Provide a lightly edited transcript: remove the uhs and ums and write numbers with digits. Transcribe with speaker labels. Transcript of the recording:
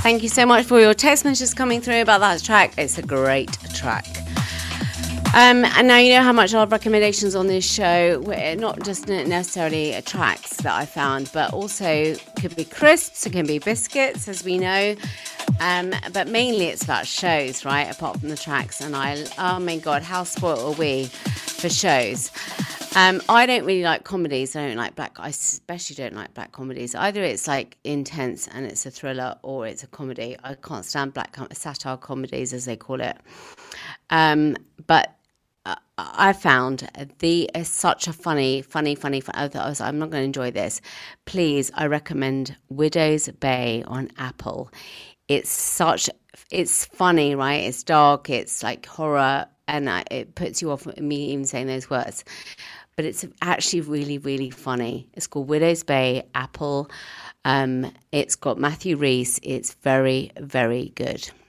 Speaker 1: Thank you so much for your text messages coming through about that track. It's a great track. And now you know how much I love recommendations on this show. We're not just necessarily tracks that I found, but also could be crisps, it can be biscuits, as we know. But mainly it's about shows, right? Apart from the tracks. And oh my God, how spoiled are we for shows? I don't really like comedies. I especially don't like black comedies. Either it's like intense and it's a thriller, or it's a comedy. I can't stand satire comedies, as they call it. But I found it's such a funny. I'm not going to enjoy this. Please, I recommend Widow's Bay on Apple. It's funny, right? It's dark. It's like horror, and it puts you off me even saying those words. But it's actually really, really funny. It's called Widow's Bay, Apple. It's got Matthew Rhys. It's very, very good.